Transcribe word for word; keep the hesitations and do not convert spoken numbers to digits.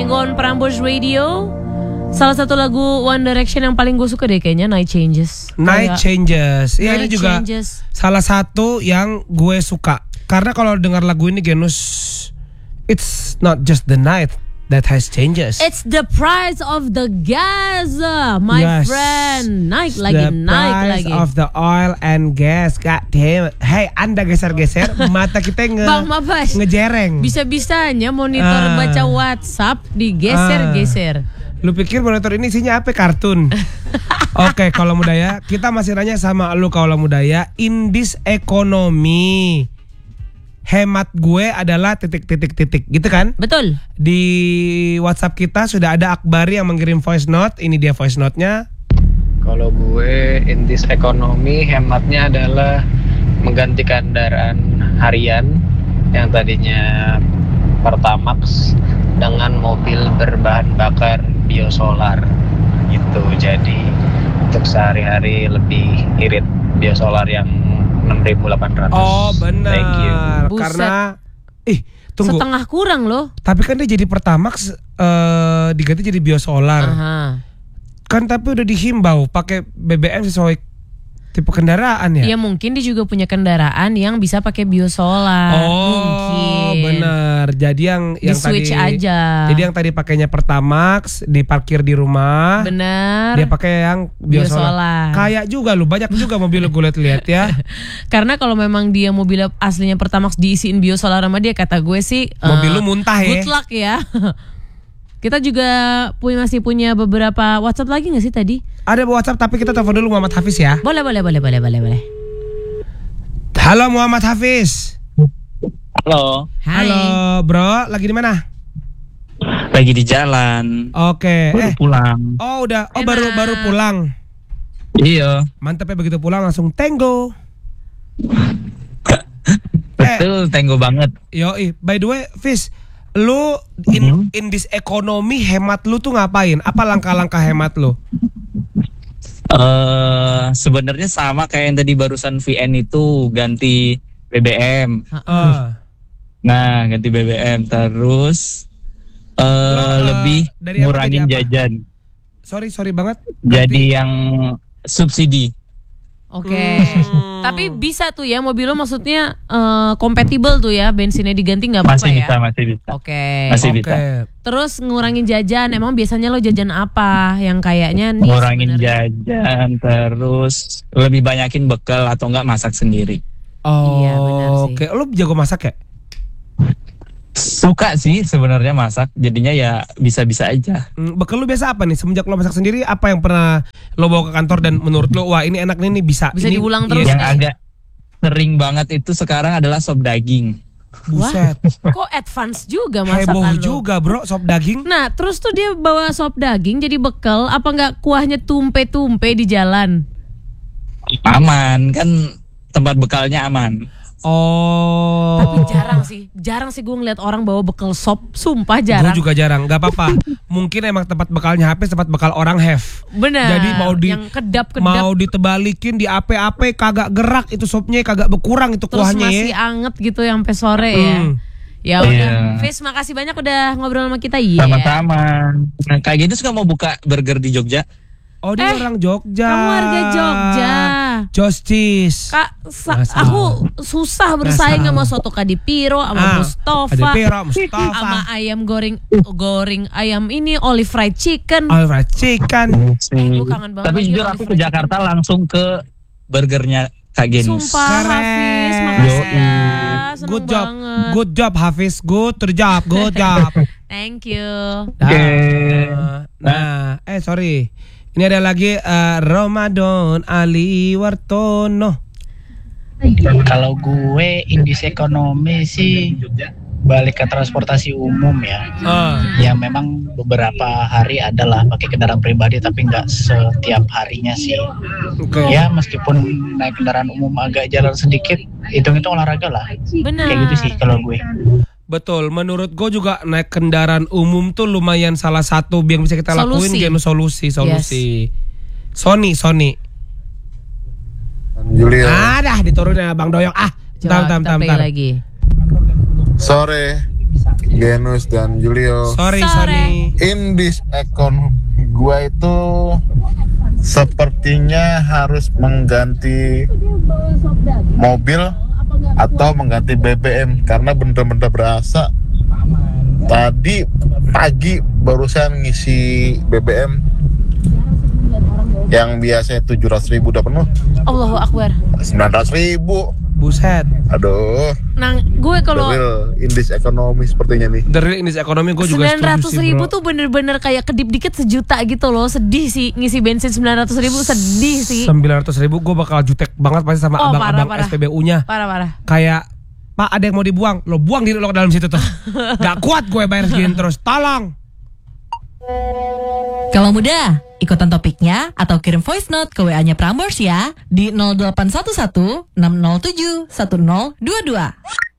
on Prambors Radio. Salah satu lagu One Direction yang paling gue suka deh kayaknya Night Changes. Night Kayak Changes. Iya ini juga Changes. salah satu yang gue suka. Karena kalau dengar lagu ini Genus, it's not just the night that has changes. It's the price of the gas, my Yes. friend. Naik lagi, the naik price lagi. of the oil and gas. God damn it. Hey, Anda geser-geser mata kita nge Bang Mabas, ngejereng. bisa-bisanya monitor Ah. baca WhatsApp digeser-geser. Lu pikir monitor ini isinya apa? Kartun. Oke, kalau Mudaya, kita masih nanya sama lu kalau Mudaya, in this economy, hemat gue adalah titik-titik-titik, gitu kan? Betul. Di WhatsApp kita sudah ada Akbari yang mengirim voice note. Ini dia voice note-nya. Kalau gue in this economy hematnya adalah mengganti kendaraan harian yang tadinya Pertamax dengan mobil berbahan bakar biosolar gitu. Jadi untuk sehari-hari lebih irit biosolar yang enam ribu delapan ratus. Oh benar. Thank you. Buset. Karena ih tunggu. Setengah kurang loh. Tapi kan dia jadi Pertamax eh, diganti jadi biosolar. Aha. Kan tapi udah dihimbau pakai B B M sesuai tipe kendaraan ya. Ya mungkin dia juga punya kendaraan yang bisa pakai biosolar. Oh Mungkin. benar. Jadi yang yang Di-switch tadi aja. Jadi yang tadi pakainya Pertamax diparkir di rumah. Benar. Dia pakai yang biosolar. Biosolar. Kayak juga lu banyak juga mobil lu gue lihat-lihat ya. Karena kalau memang dia mobil aslinya Pertamax diisiin biosolar sama dia, kata gue sih Mobil eh, lu muntah ya. good luck ya. Kita juga punya masih punya beberapa WhatsApp lagi nggak sih tadi? Ada WhatsApp tapi kita telepon dulu Muhammad Hafiz ya. Boleh boleh boleh boleh boleh boleh. Halo Muhammad Hafiz. Halo, Hai. Halo bro, lagi di mana? lagi di jalan. Oke. Baru Eh, pulang. oh udah, oh Enak. baru baru pulang. Iya, Mantap ya begitu pulang langsung tango. betul, tenggo banget. Yoi, by the way, Fiz, lu in in this economy hemat lu tuh ngapain? Apa langkah-langkah hemat lu? Eh, sebenarnya sama kayak yang tadi barusan V N itu, ganti B B M. Ah. Nah, ganti B B M terus eh Lo, eh, lebih dari apa ngurangin jadi apa? jajan. Sorry, sorry banget. Jadi yang subsidi. Oke. Hmm. Tapi bisa tuh ya mobil lo maksudnya eh, kompatibel tuh ya, bensinnya diganti nggak apa-apa Masih ya? bisa, masih bisa. Oke. Masih Oke. bisa. Terus ngurangin jajan, emang biasanya lo jajan apa yang kayaknya nih? Ngurangin sebenarnya? jajan, terus lebih banyakin bekal atau enggak masak sendiri. Oh, Iya, benar sih. oke. Lu jago masak ya? Suka sih sebenarnya masak, jadinya ya bisa-bisa aja. Hmm, bekal lu biasa apa nih? Semenjak lo masak sendiri, apa yang pernah lo bawa ke kantor dan menurut lo, wah ini enak nih, nih bisa. Bisa ini, diulang iya, terus Yang nih. agak sering banget itu sekarang adalah sop daging. Buset. Kok advance juga masakan Heboh lo? juga bro, sop daging. Nah, terus tuh dia bawa sop daging jadi bekal, apa nggak kuahnya tumpe-tumpe di jalan? Aman, kan tempat bekalnya aman. Oh. Tapi jarang sih, jarang sih gue ngeliat orang bawa bekal sop, sumpah jarang. Gue juga jarang, gak apa-apa. Mungkin emang tempat bekalnya Hafiz, tempat bekal orang have. Benar. Jadi mau di yang kedap-kedap mau ditebalikin di ape-ape kagak gerak itu sopnya, kagak berkurang itu terus kuahnya masih ya. anget gitu yang sampai sore ya. Hmm. Ya udah, Iya. Fis makasih banyak udah ngobrol sama kita. Iya. Sama-sama. Nah, kayak gitu suka mau buka burger di Jogja. Oh dia Eh, orang Jogja. Kamu warga Jogja. Jostis. Kak, sa- Nggak salah. aku susah bersaing Nggak sama salah. soto Kadipiro, sama Ah, Mustafa, Kadipiro, Mustafa. sama ayam goreng, goreng ayam ini, olive fried chicken. All right, chicken. Lu kangen banget Tapi lagi jujur sama aku fried ke Jakarta langsung ke burgernya Kak Genus. Sumpah Keren. Hafiz, makasih Yoi. ya. Seneng Good job. banget. Good job Hafiz. Good job. Good job. Thank you. Oke. Nah, nah, eh sorry. Ini ada lagi eh, Ramadan Ali Wartono. Kalau gue indis ekonomi sih balik ke transportasi umum ya. Ah. Ya memang beberapa hari adalah pakai kendaraan pribadi tapi nggak setiap harinya sih. Oke. Ya meskipun naik kendaraan umum agak jalan sedikit, hitung-hitung olahraga lah. Benar. Kayak gitu sih kalau gue. Betul, menurut gue juga naik kendaraan umum tuh lumayan salah satu yang bisa kita lakuin Solusi. Genus solusi, solusi. Sony, Sony. Julia, Ah, dah diturunin sama Bang Doyong. Ah, Coba tam tam kita tam play tam. lagi. sore. Genus dan Julio. Sorry, Sore. Sony. In this ekonomi gua itu sepertinya harus mengganti mobil atau mengganti B B M karena bener-bener berasa tadi pagi barusan ngisi B B M yang biasanya tujuh ratus ribu udah penuh Allahu Akbar. sembilan ratus ribu. Buset. Aduh, Nah, gue the kalau real indis ekonomi sepertinya nih. The real indis ekonomi gue juga sembilan setuju ratus sih, ribu bro. tuh bener-bener kayak kedip dikit sejuta gitu loh. Sedih sih ngisi bensin sembilan ratus ribu, sedih sih. sembilan ratus ribu gue bakal jutek banget pasti sama Oh, abang-abang parah, parah. S P B U-nya. Parah-parah. Kayak, Pak ada yang mau dibuang, lo buang diri lo ke dalam situ tuh. Gak kuat gue bayar segini terus, tolong. Kalau muda, ikutan topiknya atau kirim voice note ke W A-nya Prambors ya di nol delapan satu satu enam nol tujuh satu nol dua dua.